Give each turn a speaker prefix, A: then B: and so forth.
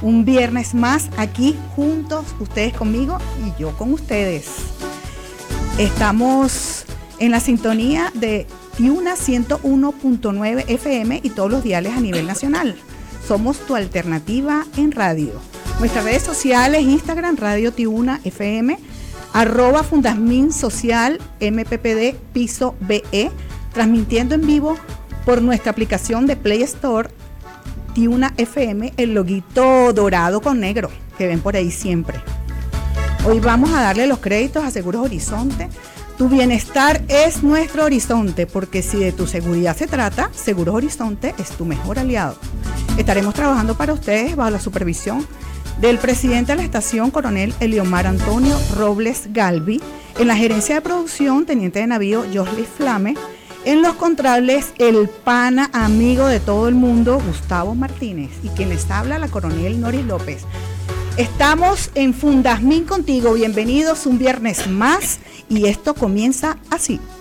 A: Un viernes más aquí juntos, ustedes conmigo y yo con ustedes. Estamos en la sintonía de Tiuna 101.9 FM y todos los diales a nivel nacional. Somos tu alternativa en radio. Nuestras redes sociales, Instagram, Radio Tiuna FM, @Fundasmin Social, MPPD, piso BE, transmitiendo en vivo por nuestra aplicación de Play Store, Tiuna FM, el loguito dorado con negro que ven por ahí siempre. Hoy vamos a darle los créditos a Seguros Horizonte. Tu bienestar es nuestro horizonte, porque si de tu seguridad se trata, Seguros Horizonte es tu mejor aliado. Estaremos trabajando para ustedes bajo la supervisión del presidente de la estación, coronel Eliomar Antonio Robles Galvi, en la gerencia de producción, teniente de navío Josly Flame, en los controles, el pana amigo de todo el mundo, Gustavo Martínez, y quien les habla, la coronel Noris López. Estamos en Fundasmin contigo, bienvenidos un viernes más, y esto comienza así.